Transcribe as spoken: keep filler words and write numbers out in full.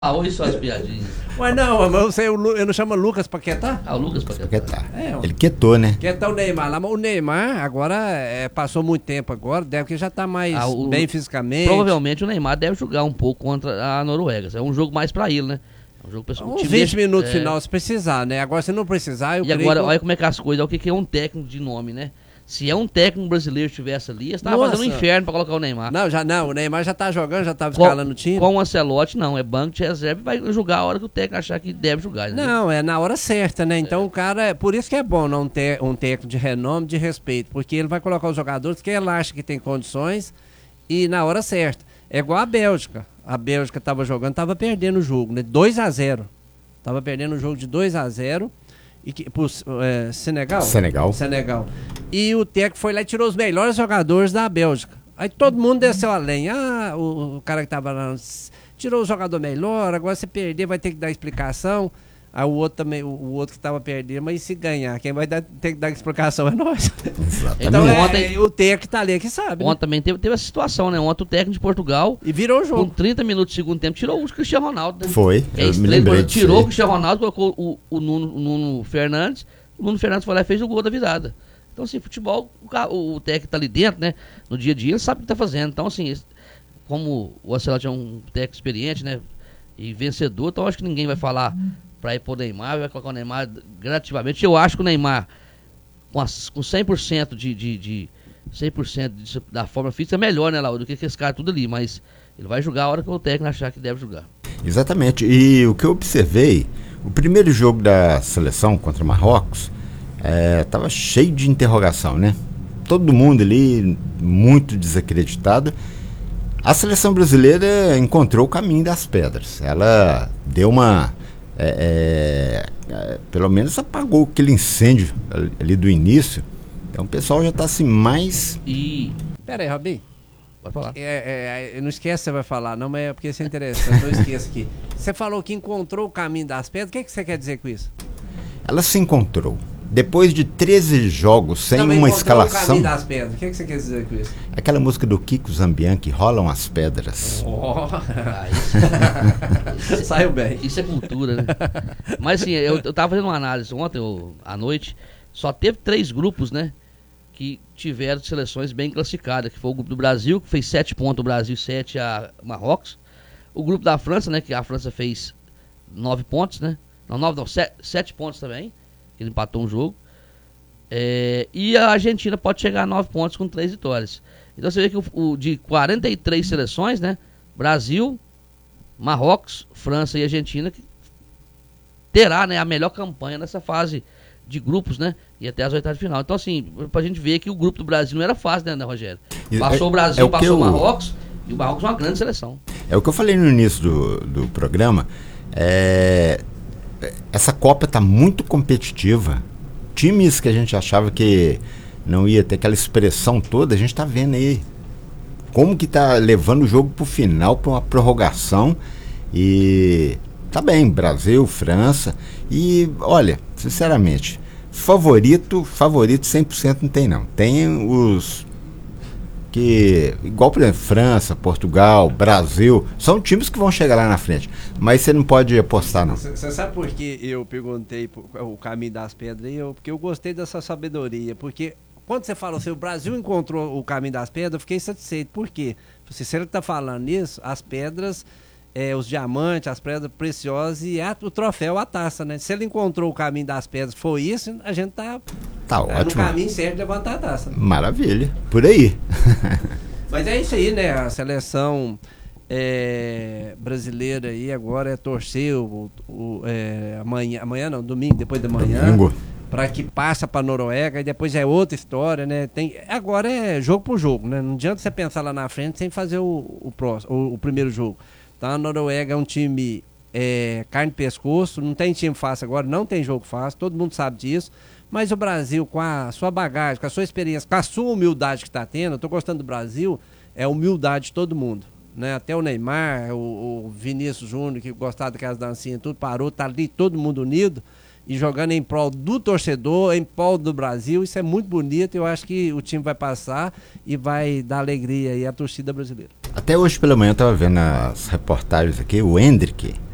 Ah, oi, só as piadinhas. Mas não, mas você, eu não chamo Lucas Paquetá? Ah, o Lucas Paquetá. É, Ele quietou, né? Paquetá o Neymar lá, mas o Neymar agora é, passou muito tempo agora, deve que já tá mais Ah, o- bem fisicamente. Provavelmente o Neymar deve jogar um pouco contra a Noruega. É um jogo mais pra ele, né? É um jogo pessoal. Uns vinte minutos final se precisar, né? Agora se não precisar, eu E creio agora, que... olha como é que as coisas, o que que é um técnico de nome, né? Se é um técnico brasileiro que estivesse ali, você tava Nossa. fazendo um inferno pra colocar o Neymar. Não, já não, o Neymar já tá jogando, já tava Com- escalando o time. Com o Ancelotti, não. É banco de reserva e vai jogar a hora que o técnico achar que deve jogar. Entendeu? Não, é na hora certa, né? Então o cara, por isso que é bom não ter um técnico de renome, de respeito, porque ele vai colocar os jogadores que ele acha que tem condições e na hora certa. É igual a Bélgica. A Bélgica tava jogando, tava perdendo o jogo, né? dois a zero. Tava perdendo o jogo de dois a zero e que pro é, Senegal. Senegal. Senegal. E o técnico foi lá e tirou os melhores jogadores da Bélgica. Aí todo mundo desceu além. Ah, o, o cara que tava lá tirou o jogador melhor, agora se perder vai ter que dar explicação. Aí o outro também, o, o outro que tava perdendo, mas e se ganhar? Quem vai dar, ter que dar explicação é nós. Exatamente. Então é, Ontem- o técnico que tá ali é que sabe. Né? Ontem também teve, teve essa situação, né? Ontem o técnico de Portugal, E virou o com jogo. trinta minutos do segundo tempo, tirou o Cristiano Ronaldo. Né? Foi, É eu me estranho, lembrei quando disso tirou aí. o Cristiano Ronaldo, colocou o, o, Nuno, o Nuno Fernandes. O Nuno Fernandes foi lá e fez o gol da virada. Então, assim, futebol, o, ca- o, o técnico tá ali dentro, né? No dia a dia, ele sabe o que tá fazendo. Então, assim, esse- como o Ancelotti é um técnico experiente, né? E vencedor, então acho que ninguém vai falar pra ir pro Neymar, vai colocar o Neymar gradativamente. Eu acho que o Neymar, com, as, com cem por cento de, de, de cem por cento de- da forma física, é melhor, né, Lauro, do que esse cara tudo ali. Mas ele vai jogar a hora que o técnico achar que deve jogar. Exatamente. E o que eu observei, o primeiro jogo da seleção contra Marrocos estava cheio de interrogação, né? Todo mundo ali muito desacreditado. A seleção brasileira encontrou o caminho das pedras. Ela deu uma... é, é, é, pelo menos apagou aquele incêndio ali- ali do início. Então o pessoal já está assim mais... E. Pera aí, Robinho. Pode falar. É, é, não esquece que você vai falar, não, mas é porque isso é interessante, não esqueça aqui. Você falou que encontrou o caminho das pedras, o que, que você quer dizer com isso? Ela se encontrou. Depois de treze jogos sem Não, mas uma encontrou o escalação... caminho das pedras, o que, que você quer dizer com isso? Aquela música do Kiko Zambian, que rolam as pedras. Oh. Ah, isso, Saiu bem. isso é cultura, né? Mas assim, eu, eu tava fazendo uma análise ontem, eu- à noite, só teve três grupos, né? Que tiveram seleções bem classificadas, que foi o grupo do Brasil, que fez sete pontos o Brasil, sete a Marrocos. O grupo da França, né? Que a França fez nove pontos, né? Não, nove não, sete, sete pontos também, que ele empatou um jogo. É, e a Argentina pode chegar a nove pontos com três vitórias. Então você vê que o, o de quarenta e três seleções, né? Brasil, Marrocos, França e Argentina que terá, né, a melhor campanha nessa fase de grupos, né? E até as oitavas de final. Então, assim, pra gente ver que o grupo do Brasil não era fácil, né, né Rogério? E- Passou é- o Brasil, é o que passou o eu- Marrocos, e o Marrocos é uma grande seleção. É o que eu falei no início do, do programa. É, essa Copa está muito competitiva. Times que a gente achava que não ia ter aquela expressão toda, a gente está vendo aí como que tá levando o jogo pro final, para uma prorrogação. E tá bem, Brasil, França. E olha, sinceramente, favorito, favorito cem por cento não tem não. Tem os que, igual por exemplo, França, Portugal, Brasil, são times que vão chegar lá na frente. Mas você não pode apostar não. Você sabe por que eu perguntei por- o caminho das pedras? Eu, porque eu gostei dessa sabedoria. Porque quando você falou assim, o Brasil encontrou o caminho das pedras, eu fiquei satisfeito. Por quê? Se você está falando nisso, as pedras, é, os diamantes, as pedras preciosas e a- o troféu, a taça, né? Se ele encontrou o caminho das pedras, foi isso, a gente tá, Tá tá no ótimo. caminho certo de levantar a taça. Né? Maravilha. Por aí. Mas é isso aí, né? A seleção é, brasileira aí agora é torcer o, o, é, amanhã, amanhã não, domingo, depois da manhã, Domingo. para que passa para Noruega e depois é outra história, né? Tem, agora é jogo por jogo, né? Não adianta você pensar lá na frente sem fazer o, o, próximo, o, o primeiro jogo. Então a Noruega é um time é, carne e pescoço, não tem time fácil agora, não tem jogo fácil, todo mundo sabe disso. Mas o Brasil, com a sua bagagem, com a sua experiência, com a sua humildade que está tendo, eu tô gostando do Brasil, é a humildade de todo mundo. Né? Até o Neymar, o, o Vinícius Júnior, que gostava daquelas dancinhas, tudo parou, tá ali todo mundo unido e jogando em prol do torcedor, em prol do Brasil. Isso é muito bonito. Eu acho que o time vai passar e vai dar alegria aí à torcida brasileira. Até hoje pela manhã eu estava vendo as reportagens aqui, o Hendrick,